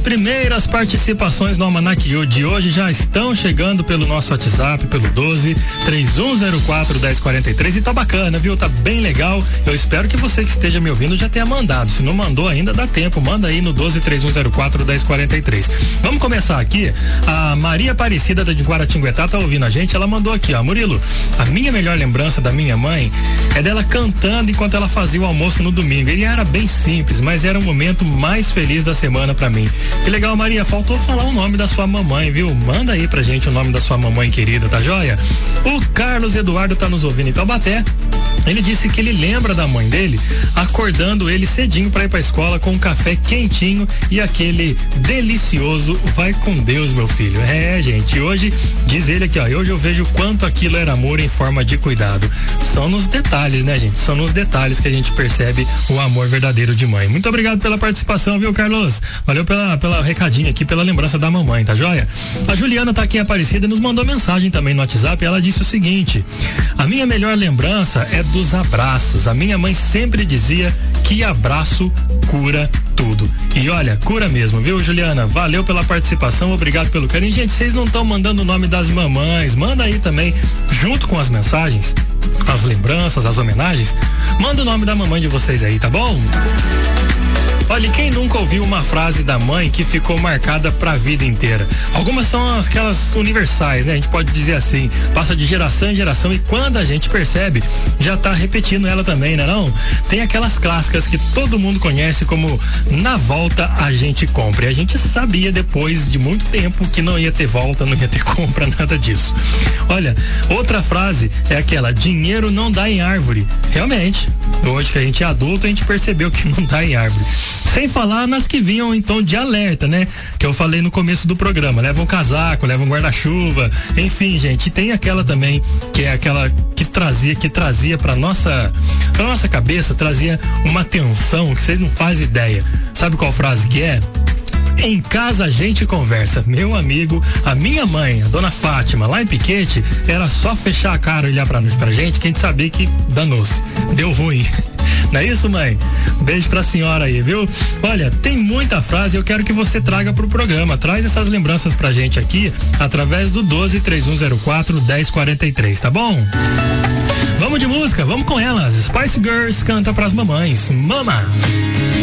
primeiras participações no Almanac de hoje já estão chegando pelo nosso WhatsApp, pelo 12-3104-1043, e tá bacana, viu? Tá bem legal. Eu espero que você que esteja me ouvindo já tenha mandado. Se não mandou ainda, dá tempo. Manda aí no 12-3104-1043. Vamos começar aqui. A Maria Aparecida de Guaratinguetá tá ouvindo a gente. Ela mandou aqui, ó: Murilo, a minha melhor lembrança da minha mãe é dela cantando enquanto ela fazia o almoço no domingo. Ele era bem simples, mas era o momento mais feliz da semana pra mim. Que legal, Maria. Faltou falar o nome da sua mamãe, viu? Manda aí pra gente o nome da sua mamãe querida, tá joia? O Carlos Eduardo tá nos ouvindo em Taubaté. Ele disse que ele lembra da mãe dele acordando ele cedinho pra ir pra escola com um café quentinho e aquele delicioso vai com Deus, meu filho. É, gente, hoje, diz ele aqui, ó, hoje eu vejo quanto aquilo era amor em forma de cuidado. São nos detalhes, né, gente? São nos detalhes que a gente percebe o amor verdadeiro de mãe. Muito obrigado pela participação, viu, Carlos? Valeu pela recadinho aqui, pela lembrança da mamãe, tá joia? A Juliana tá aqui em Aparecida e nos mandou mensagem também no WhatsApp. Ela disse o seguinte: a minha melhor lembrança é dos abraços. A minha mãe sempre dizia que abraço cura tudo. E olha, cura mesmo, viu, Juliana? Valeu pela participação, obrigado pelo carinho. Gente, vocês não estão mandando o nome das mamães, manda aí também, junto com as mensagens, as lembranças, as homenagens, manda o nome da mamãe de vocês aí, tá bom? Olha, quem nunca ouviu uma frase da mãe que ficou marcada pra vida inteira? Algumas são aquelas universais, né? A gente pode dizer assim, passa de geração em geração e quando a gente percebe, já tá repetindo ela também, né não? Tem aquelas clássicas que todo mundo conhece como na volta a gente compra. E a gente sabia depois de muito tempo que não ia ter volta, não ia ter compra, nada disso. Olha, outra frase é aquela: dinheiro não dá em árvore. Realmente, hoje que a gente é adulto, a gente percebeu que não dá em árvore. Sem falar nas que vinham em tom de alerta, né? Que eu falei no começo do programa. Leva um casaco, leva um guarda-chuva, enfim, gente. E tem aquela também, que é aquela que trazia pra nossa cabeça, trazia uma tensão que vocês não fazem ideia. Sabe qual frase que é? Em casa a gente conversa. Meu amigo, a minha mãe, a dona Fátima, lá em Piquete, era só fechar a cara e olhar pra gente, que a gente sabia que danou-se, deu ruim. Não é isso, mãe? Beijo pra senhora aí, viu? Olha, tem muita frase, eu quero que você traga pro programa. Traz essas lembranças pra gente aqui, através do 12-3104-1043, tá bom? Vamos de música, vamos com elas. Spice Girls canta pras mamães. Mama!